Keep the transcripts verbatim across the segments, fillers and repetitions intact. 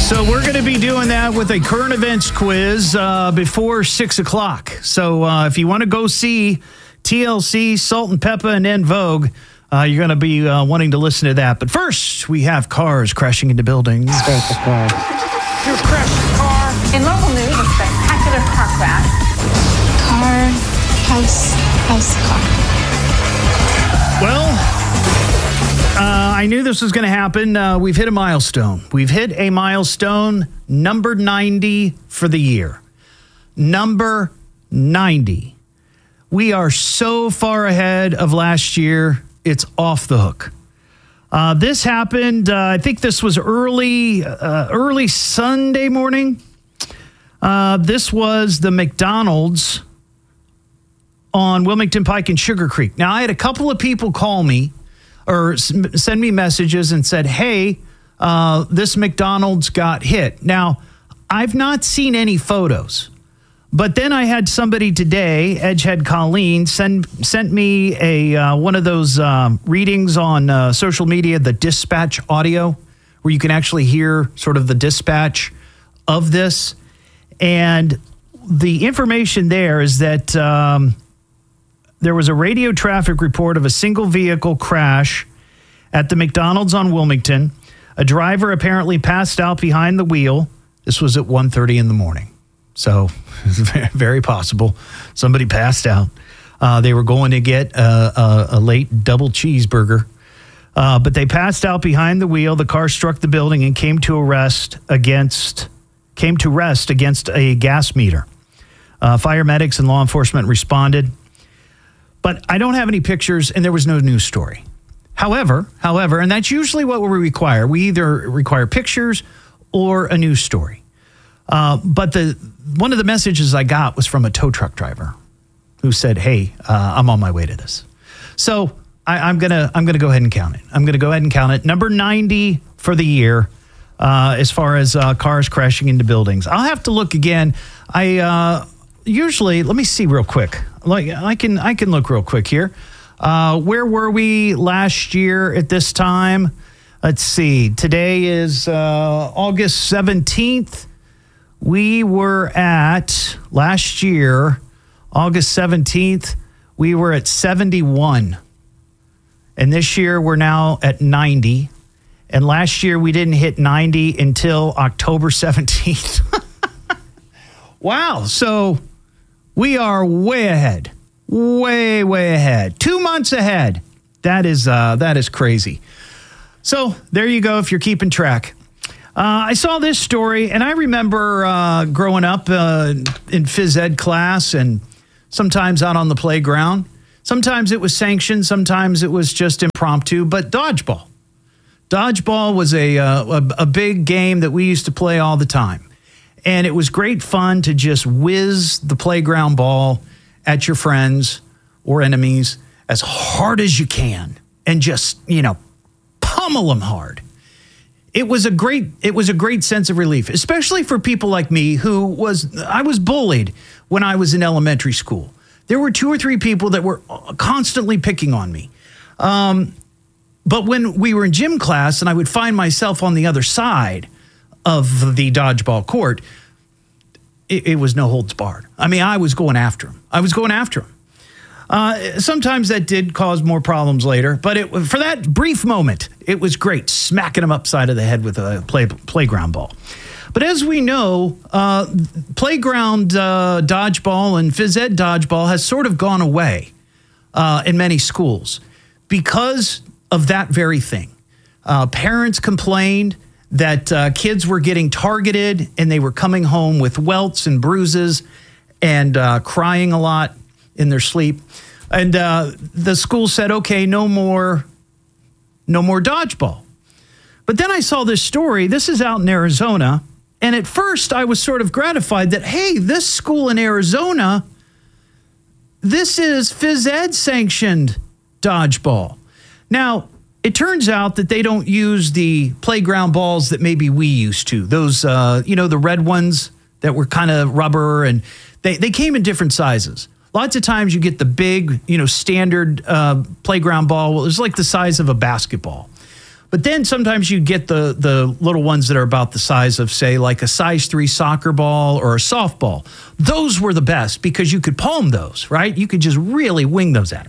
So we're going to be doing that with a current events quiz uh, before six o'clock. So uh, if you want to go see T L C, Salt and Peppa, and En Vogue, uh, you're going to be uh, wanting to listen to that. But first, we have cars crashing into buildings. Start the car. Your crashed car. In local news, a spectacular car crash. Car, house, house, car. Well, uh, I knew this was going to happen. Uh, we've hit a milestone. We've hit a milestone, number ninety for the year. Number ninety. We are so far ahead of last year, it's off the hook. Uh, this happened, uh, I think this was early, uh, early Sunday morning. Uh, this was the McDonald's on Wilmington Pike and Sugar Creek. Now, I had a couple of people call me or s- send me messages and said, hey, uh, this McDonald's got hit. Now, I've not seen any photos, but then I had somebody today, Edgehead Colleen, send sent me a uh, one of those um, readings on uh, social media, the dispatch audio, where you can actually hear sort of the dispatch of this. And the information there is that um, there was a radio traffic report of a single vehicle crash at the McDonald's on Wilmington. A driver apparently passed out behind the wheel. This was at one thirty in the morning. So it's very possible somebody passed out. Uh, they were going to get a, a, a late double cheeseburger, uh, but they passed out behind the wheel. The car struck the building and came to arrest against came to rest against a gas meter. Uh, fire medics and law enforcement responded, but I don't have any pictures, and there was no news story. However, however, and that's usually what we require. We either require pictures or a news story. Uh, but the one of the messages I got was from a tow truck driver who said, hey, uh, I'm on my way to this. So I, I'm going to I'm gonna go ahead and count it. I'm going to go ahead and count it. Number ninety for the year uh, as far as uh, cars crashing into buildings. I'll have to look again. I uh, usually, let me see real quick. Like I can I can look real quick here. Uh, where were we last year at this time? Let's see. Today is uh, August seventeenth. We were at, last year, August seventeenth, we were at seventy-one. And this year, we're now at ninety. And last year, we didn't hit ninety until October seventeenth. Wow. So we are way ahead. Way, way ahead. Two months ahead. That is, uh, that is crazy. So there you go if you're keeping track. Uh, I saw this story, and I remember uh, growing up uh, in phys ed class and sometimes out on the playground. Sometimes it was sanctioned. Sometimes it was just impromptu, but dodgeball. Dodgeball was a, uh, a, a big game that we used to play all the time. And it was great fun to just whiz the playground ball at your friends or enemies as hard as you can and just, you know, pummel them hard. It was a great it was a great sense of relief, especially for people like me who was I was bullied when I was in elementary school. There were two or three people that were constantly picking on me. Um, but when we were in gym class and I would find myself on the other side of the dodgeball court, it, it was no holds barred. I mean, I was going after him. I was going after him. Uh, sometimes that did cause more problems later, but it, for that brief moment, it was great, smacking them upside of the head with a play, playground ball. But as we know, uh, playground uh, dodgeball and phys ed dodgeball has sort of gone away uh, in many schools because of that very thing. Uh, parents complained that uh, kids were getting targeted and they were coming home with welts and bruises and uh, crying a lot in their sleep. And uh, the school said, okay, no more, no more dodgeball. But then I saw this story. This is out in Arizona. And at first I was sort of gratified that, hey, this school in Arizona, this is phys ed sanctioned dodgeball. Now, it turns out that they don't use the playground balls that maybe we used to. Those, uh, you know, the red ones that were kind of rubber, and they, they came in different sizes. Lots of times you get the big, you know, standard uh, playground ball. Well, it's like the size of a basketball. But then sometimes you get the, the little ones that are about the size of, say, like a size three soccer ball or a softball. Those were the best because you could palm those, right? You could just really wing those at them.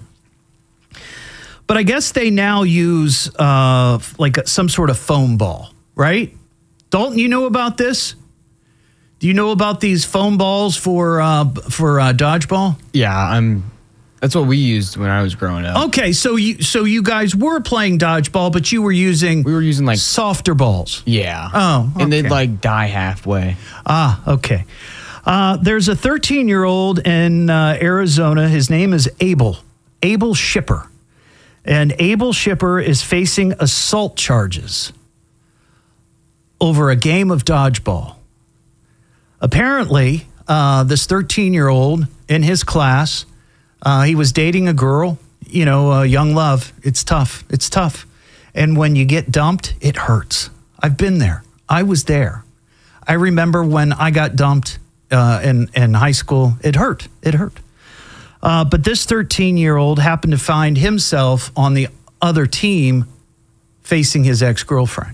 But I guess they now use uh, like a, some sort of foam ball, right? Dalton, you know about this? Do you know about these foam balls for uh, for uh, dodgeball? Yeah, I'm. That's what we used when I was growing up. Okay, so you so you guys were playing dodgeball, but you were using We were using like softer balls. Yeah. Oh, and they'd okay. like die halfway. Ah, okay. Uh, there's a thirteen-year-old in uh, Arizona. His name is Abel. Abel Shipper. And Abel Shipper is facing assault charges over a game of dodgeball. Apparently, uh, this thirteen-year-old in his class, uh, he was dating a girl, you know, uh, young love. It's tough. It's tough. And when you get dumped, it hurts. I've been there. I was there. I remember when I got dumped uh, in, in high school. It hurt. It hurt. Uh, but this thirteen-year-old happened to find himself on the other team facing his ex-girlfriend.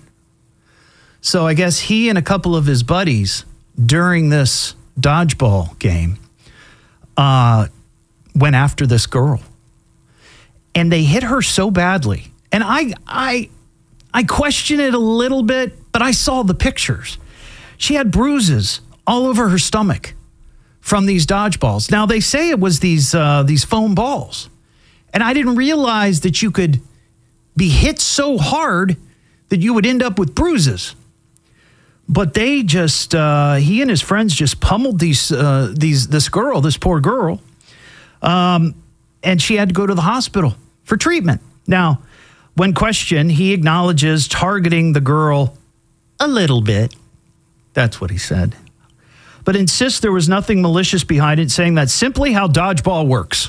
So I guess he and a couple of his buddies during this dodgeball game uh, went after this girl. And they hit her so badly. And I, I, I question it a little bit, but I saw the pictures. She had bruises all over her stomach from these dodgeballs. Now, they say it was these uh, these foam balls. And I didn't realize that you could be hit so hard that you would end up with bruises. But they just, uh, he and his friends just pummeled these, uh, these, this girl, this poor girl. Um, and she had to go to the hospital for treatment. Now, when questioned, he acknowledges targeting the girl a little bit. That's what he said. But insists there was nothing malicious behind it, saying that's simply how dodgeball works.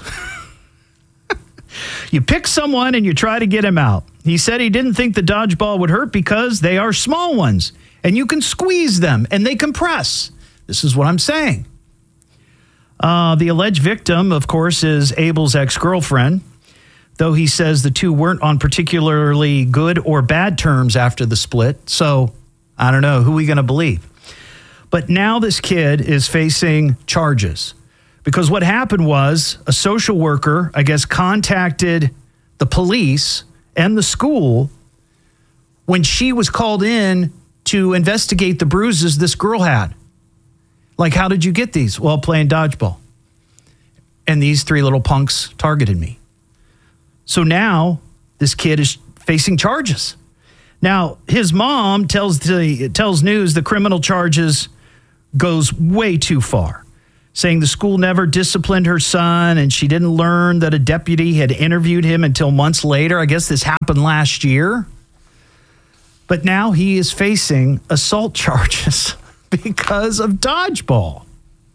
You pick someone and you try to get him out. He said he didn't think the dodgeball would hurt because they are small ones, and you can squeeze them and they compress. This is what I'm saying. Uh, the alleged victim, of course, is Abel's ex-girlfriend, though he says the two weren't on particularly good or bad terms after the split. So I don't know. Who are we going to believe? But now this kid is facing charges because what happened was a social worker, I guess, contacted the police and the school when she was called in to investigate the bruises this girl had. Like, how did you get these? Well, playing dodgeball. And these three little punks targeted me. So now this kid is facing charges. Now, his mom tells the tells news the criminal charges goes way too far, saying the school never disciplined her son and she didn't learn that a deputy had interviewed him until months later. I guess this happened last year. But now he is facing assault charges because of dodgeball.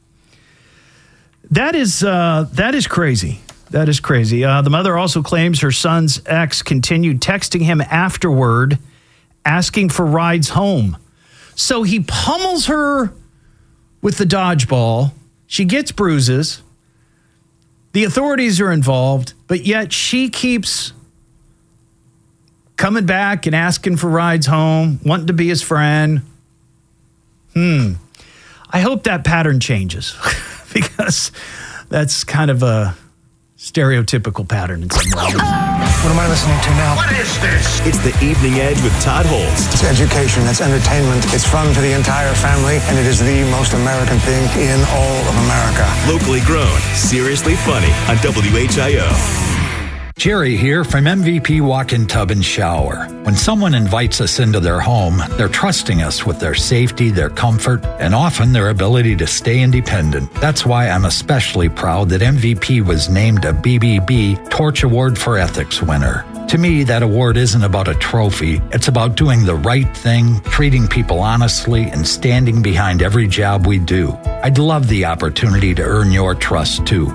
That is uh, that is crazy. That is crazy. Uh, the mother also claims her son's ex continued texting him afterward, asking for rides home. So he pummels her with the dodgeball. She gets bruises. The authorities are involved, but yet she keeps coming back and asking for rides home, wanting to be his friend. Hmm. I hope that pattern changes because that's kind of a stereotypical pattern in some ways. What am I listening to now? What is this? It's the Evening Edge with Todd Holst. It's education, it's entertainment, it's fun for the entire family, and it is the most American thing in all of America. Locally grown, seriously funny on W H I O. Jerry here from M V P Walk-In Tub and Shower. When someone invites us into their home, they're trusting us with their safety, their comfort, and often their ability to stay independent. That's why I'm especially proud that M V P was named a B B B Torch Award for Ethics winner. To me, that award isn't about a trophy. It's about doing the right thing, treating people honestly, and standing behind every job we do. I'd love the opportunity to earn your trust, too.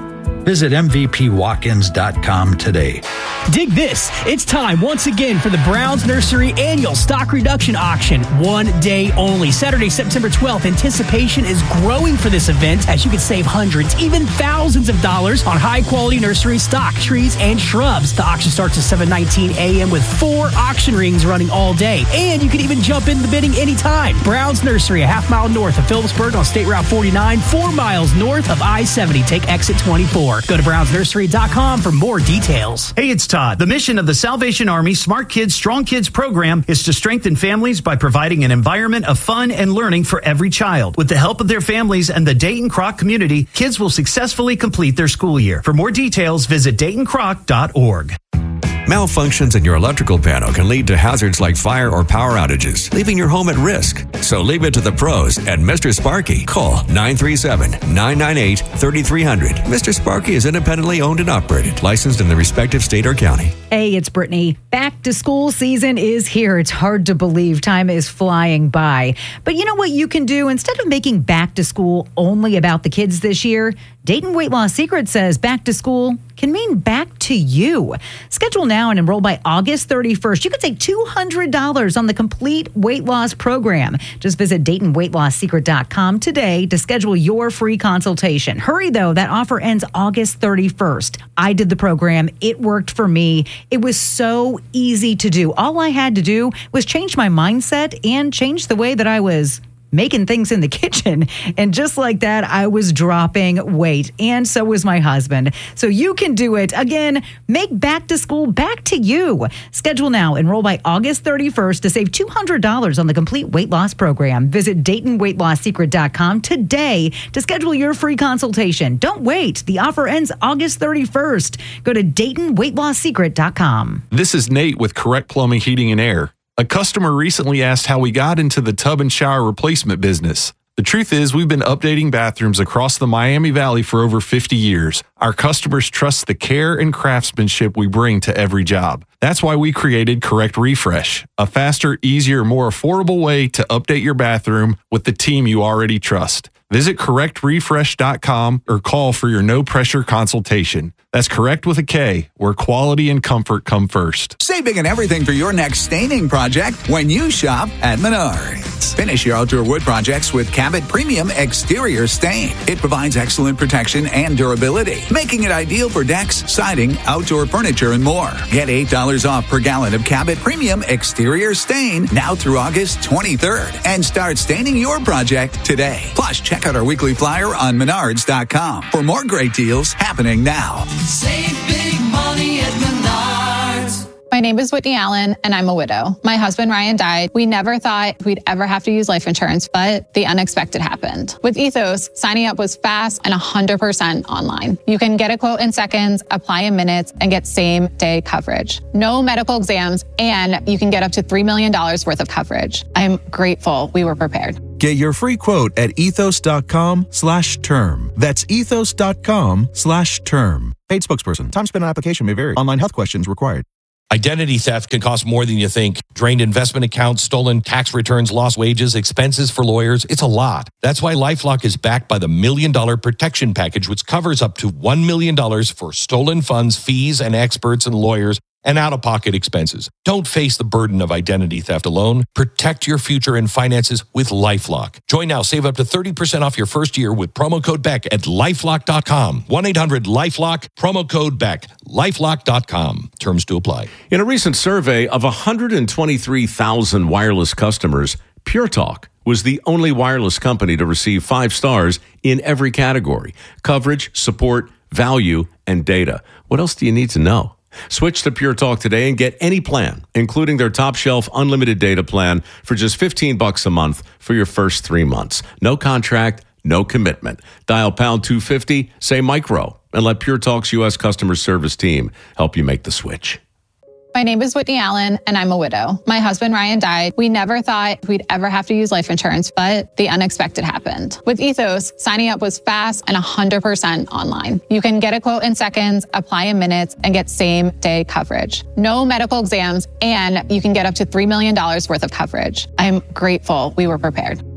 Visit M V P walk ins dot com today. Dig this. It's time once again for the Browns Nursery annual stock reduction auction. One day only. Saturday, September twelfth. Anticipation is growing for this event as you can save hundreds, even thousands of dollars on high-quality nursery stock, trees, and shrubs. The auction starts at seven nineteen a.m. with four auction rings running all day. And you can even jump in the bidding anytime. Browns Nursery, a half mile north of Phillipsburg on State Route forty-nine, four miles north of I seventy. Take exit twenty-four. Go to browns nursery dot com for more details. Hey, it's Todd. The mission of the Salvation Army Smart Kids, Strong Kids program is to strengthen families by providing an environment of fun and learning for every child. With the help of their families and the Dayton Croc community, kids will successfully complete their school year. For more details, visit dayton croc dot org. Malfunctions in your electrical panel can lead to hazards like fire or power outages, leaving your home at risk. So leave it to the pros at Mister Sparky. Call nine three seven, nine nine eight, three three zero zero. Mister Sparky is independently owned and operated, licensed in the respective state or county. Hey, it's Brittany. Back to school season is here. It's hard to believe time is flying by. But you know what you can do? Instead of making back to school only about the kids this year, Dayton Weight Loss Secret says back to school can mean back to you. Schedule now and enroll by August thirty-first. You can save two hundred dollars on the complete weight loss program. Just visit dayton weight loss secret dot com today to schedule your free consultation. Hurry, though. That offer ends August thirty-first. I did the program. It worked for me. It was so easy to do. All I had to do was change my mindset and change the way that I was making things in the kitchen. And just like that, I was dropping weight. And so was my husband. So you can do it. Again, make back to school back to you. Schedule now. Enroll by August thirty-first to save two hundred dollars on the complete weight loss program. Visit dayton weight loss secret dot com today to schedule your free consultation. Don't wait. The offer ends August thirty-first. Go to dayton weight loss secret dot com. This is Nate with Correct Plumbing, Heating, and Air. A customer recently asked how we got into the tub and shower replacement business. The truth is, we've been updating bathrooms across the Miami Valley for over fifty years. Our customers trust the care and craftsmanship we bring to every job. That's why we created Correct Refresh, a faster, easier, more affordable way to update your bathroom with the team you already trust. Visit correct refresh dot com or call for your no-pressure consultation. That's Correct with a K, where quality and comfort come first. Save big on everything for your next staining project when you shop at Menards. Finish your outdoor wood projects with Cabot Premium Exterior Stain. It provides excellent protection and durability, making it ideal for decks, siding, outdoor furniture, and more. Get eight dollars off per gallon of Cabot Premium Exterior Stain now through August twenty-third and start staining your project today. Plus, check out our weekly flyer on menards dot com for more great deals happening now. Save big money at Menards. My name is Whitney Allen, and I'm a widow. My husband, Ryan, died. We never thought we'd ever have to use life insurance, but the unexpected happened. With Ethos, signing up was fast and one hundred percent online. You can get a quote in seconds, apply in minutes, and get same-day coverage. No medical exams, and you can get up to three million dollars worth of coverage. I'm grateful we were prepared. Get your free quote at ethos dot com slash term. That's ethos dot com slash term. Paid spokesperson. Time spent on application may vary. Online health questions required. Identity theft can cost more than you think. Drained investment accounts, stolen tax returns, lost wages, expenses for lawyers. It's a lot. That's why LifeLock is backed by the Million Dollar Protection Package, which covers up to one million dollars for stolen funds, fees, and experts and lawyers, and out-of-pocket expenses. Don't face the burden of identity theft alone. Protect your future and finances with LifeLock. Join now. Save up to thirty percent off your first year with promo code Beck at lifelock dot com. one eight hundred lifelock, promo code Beck. lifelock dot com. Terms to apply. In a recent survey of one hundred twenty-three thousand wireless customers, Pure Talk was the only wireless company to receive five stars in every category: coverage, support, value, and data. What else do you need to know? Switch to Pure Talk today and get any plan, including their top shelf unlimited data plan for just fifteen bucks a month for your first three months. No contract, no commitment. Dial pound two fifty, say micro, and let Pure Talk's U S customer service team help you make the switch. My name is Whitney Allen, and I'm a widow. My husband, Ryan, died. We never thought we'd ever have to use life insurance, but the unexpected happened. With Ethos, signing up was fast and one hundred percent online. You can get a quote in seconds, apply in minutes, and get same-day coverage. No medical exams, and you can get up to three million dollars worth of coverage. I'm grateful we were prepared.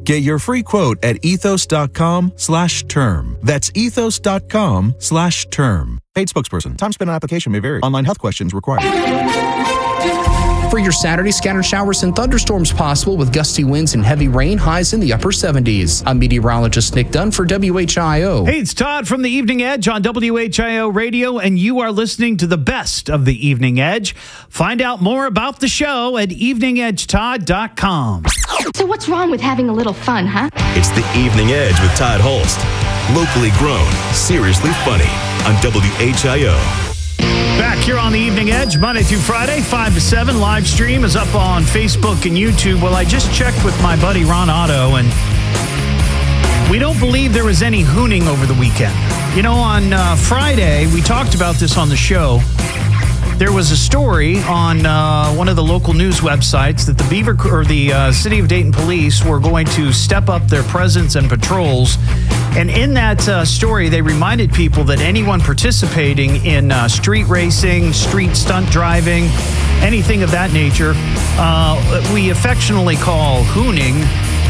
Get your free quote at ethos.com slash term. That's ethos.com slash term. Paid spokesperson. Time spent on application may vary. Online health questions required. For your Saturday, scattered showers and thunderstorms possible with gusty winds and heavy rain, highs in the upper seventies. I'm meteorologist Nick Dunn for W H I O. Hey, it's Todd from the Evening Edge on W H I O Radio, and you are listening to the best of the Evening Edge. Find out more about the show at evening edge todd dot com. So what's wrong with having a little fun, huh? It's the Evening Edge with Todd Holst. Locally grown, seriously funny on W H I O. Back here on the Evening Edge, Monday through Friday, five to seven. Live stream is up on Facebook and YouTube. Well, I just checked with my buddy Ron Otto, and we don't believe there was any hooning over the weekend. You know, on uh, Friday, we talked about this on the show. There was a story on uh, one of the local news websites that the Beaver or the uh, City of Dayton Police were going to step up their presence and patrols. And in that uh, story, they reminded people that anyone participating in uh, street racing, street stunt driving, anything of that nature, uh, we affectionately call hooning.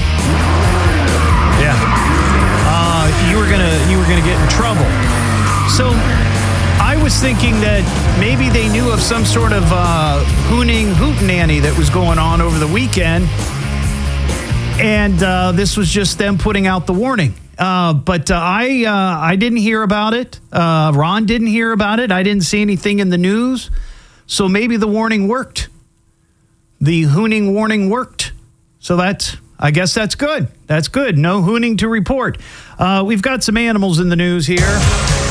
Yeah, uh, you were gonna you were gonna get in trouble. So I was thinking that maybe they knew of some sort of uh, hooning hootenanny that was going on over the weekend, and uh, this was just them putting out the warning. Uh, but uh, I uh, I didn't hear about it. Uh, Ron didn't hear about it. I didn't see anything in the news. So maybe the warning worked. The hooning warning worked. So that's, I guess that's good. That's good. No hooning to report. Uh, we've got some animals in the news here.